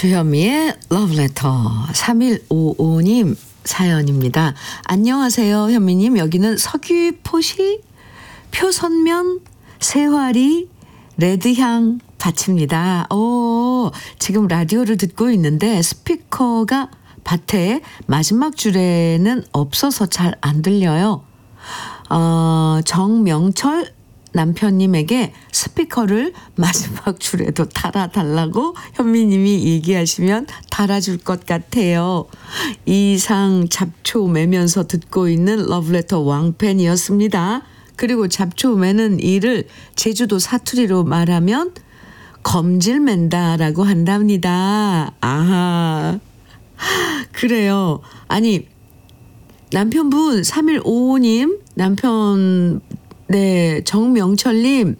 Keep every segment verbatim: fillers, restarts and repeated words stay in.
주현미의 러브레터 삼일오오님 사연입니다. 안녕하세요 현미님. 여기는 석유포시 표선면 새화리 레드향 밭입니다. 오, 지금 라디오를 듣고 있는데 스피커가 밭에 마지막 줄에는 없어서 잘 안 들려요. 어, 정명철 남편님에게 스피커를 마지막 줄에도 달아달라고 현미님이 얘기하시면 달아줄 것 같아요. 이상 잡초 매면서 듣고 있는 러브레터 왕팬이었습니다. 그리고 잡초 매는 일을 제주도 사투리로 말하면 검질 맨다라고 한답니다. 아하, 그래요. 아니, 남편분 삼일오오님 남편 네, 정명철님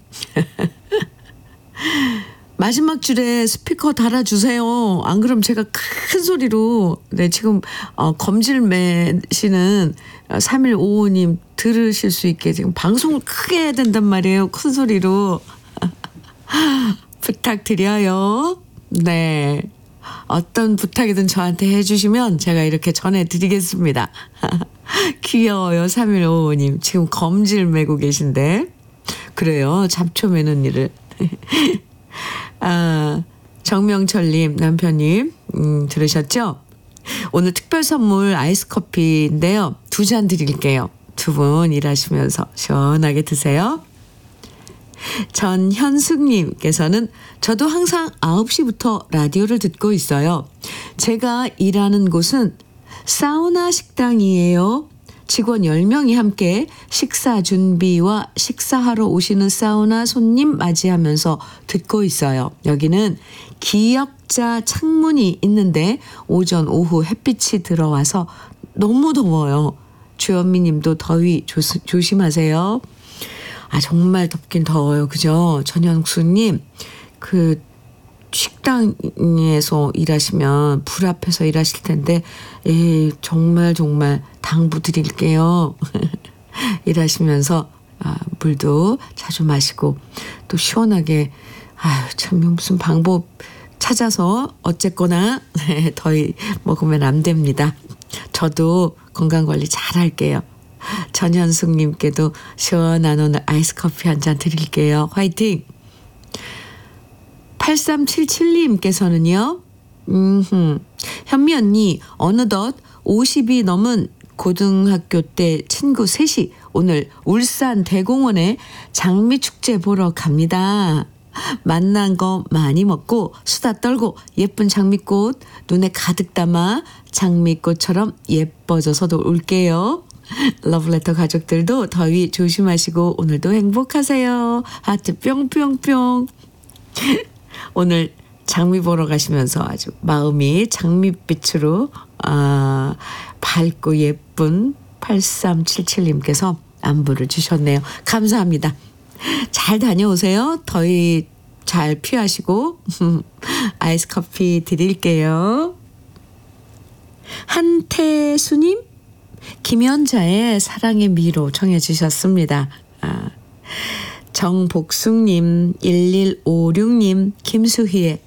마지막 줄에 스피커 달아주세요. 안 그럼 제가 큰 소리로 네 지금 어, 검질 매시는 삼일오오님 들으실 수 있게 지금 방송을 크게 해야 된단 말이에요. 큰 소리로 부탁드려요. 네, 어떤 부탁이든 저한테 해주시면 제가 이렇게 전해드리겠습니다. 귀여워요. 삼일오오님 지금 검질 매고 계신데 그래요. 잡초 매는 일을 아, 정명철님 남편님 음, 들으셨죠? 오늘 특별 선물 아이스 커피인데요. 두 잔 드릴게요. 두 분 일하시면서 시원하게 드세요. 전현숙님께서는 저도 항상 아홉 시부터 라디오를 듣고 있어요. 제가 일하는 곳은 사우나 식당이에요. 직원 열 명이 함께 식사 준비와 식사하러 오시는 사우나 손님 맞이하면서 듣고 있어요. 여기는 기역자 창문이 있는데 오전 오후 햇빛이 들어와서 너무 더워요. 주현미 님도 더위 조스, 조심하세요. 아, 정말 덥긴 더워요. 그죠? 전현숙님, 그 식당에서 일하시면 불 앞에서 일하실 텐데 에이, 정말 정말 당부드릴게요. 일하시면서 아, 물도 자주 마시고 또 시원하게 아유 참 무슨 방법 찾아서 어쨌거나 더위 먹으면 안 됩니다. 저도 건강관리 잘 할게요. 전현숙님께도 시원한 오늘 아이스 커피 한 잔 드릴게요. 화이팅! 팔삼칠칠님께서는요. 음흠, 현미 언니 어느덧 오십이 넘은 고등학교 때 친구 셋이 오늘 울산 대공원에 장미축제 보러 갑니다. 만난 거 많이 먹고 수다 떨고 예쁜 장미꽃 눈에 가득 담아 장미꽃처럼 예뻐져서도 올게요. 러브레터 가족들도 더위 조심하시고 오늘도 행복하세요. 하트 뿅뿅뿅. 오늘 장미 보러 가시면서 아주 마음이 장밋빛으로 아, 밝고 예쁜 팔삼칠칠님께서 안부를 주셨네요. 감사합니다. 잘 다녀오세요. 더위 잘 피하시고 아이스 커피 드릴게요. 한태수님, 김연자의 사랑의 미로 청해 주셨습니다. 아, 정복숙님, 일일오육님, 김수희의